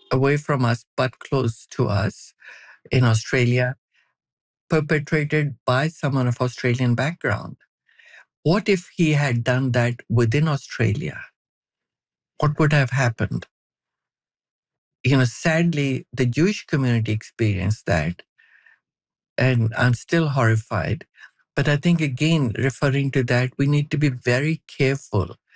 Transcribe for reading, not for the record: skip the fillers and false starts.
away from us but close to us in Australia, perpetrated by someone of Australian background. What if he had done that within Australia? What would have happened? Sadly, the Jewish community experienced that, and I'm still horrified. But I think, again, referring to that, we need to be very careful